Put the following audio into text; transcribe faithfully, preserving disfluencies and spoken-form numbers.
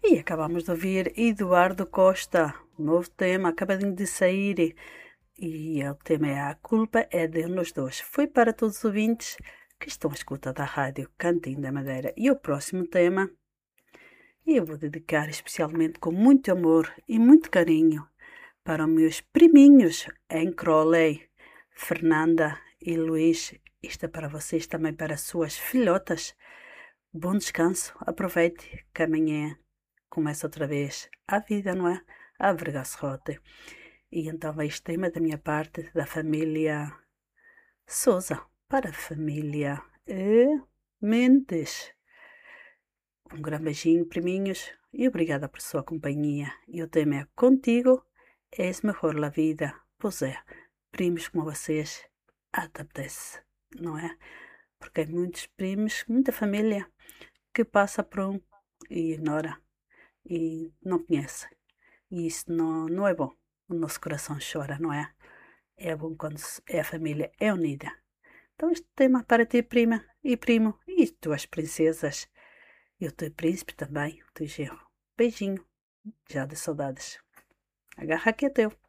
E acabamos de ouvir Eduardo Costa, novo tema, acabadinho de sair. E o tema é A Culpa é de Nós Dois. Foi para todos os ouvintes que estão à escuta da rádio Cantinho da Madeira. E o próximo tema eu vou dedicar especialmente com muito amor e muito carinho para os meus priminhos em Crowley, Fernanda e Luís. Isto é para vocês também, para as suas filhotas. Bom descanso, aproveite que amanhã começa outra vez a vida, não é? A vergar-se. E então vai este tema da minha parte, da família Souza, para a família eh, Mendes. Um grande beijinho, priminhos, e obrigada por sua companhia. E o tema é Contigo és mejor la vida. Pois é, primos como vocês, até apetece, não é? Porque há muitos primos, muita família que passa por um e ignora e não conhece. E isso não, não é bom. O nosso coração chora, não é? É bom quando é a família é unida. Então este tema para ti, prima e primo, e tuas princesas. E o teu príncipe também, o teu genro. Beijinho, já de saudades. Agarra que é teu.